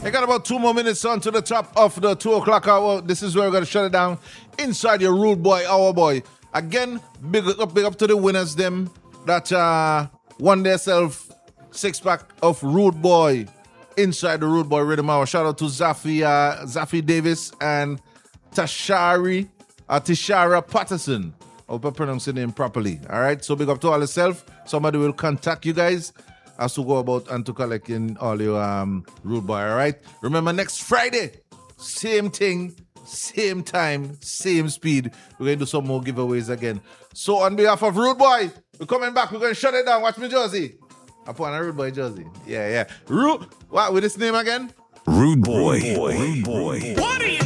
I got about 2 more minutes on to the top of the 2 o'clock hour. This is where we're going to shut it down inside your Rude Boy Hour Boy. Again, big up to the winners, them that won themselves 6-pack of Rude Boy inside the Rude Boy Rhythm Hour. Shout out to Zafi Davis and Tashara Patterson. I hope I pronounced the name properly. All right, so big up to all yourself. Somebody will contact you guys as to go about and to collect in all your Rude Boy. All right, remember next Friday, same thing, same time, same speed. We're going to do some more giveaways again. So on behalf of Rude Boy, we're coming back. We're going to shut it down. Watch me jersey. I put on a Rude Boy jersey. Yeah. Rude. What with this name again? Rude Boy. Rude Boy. What are you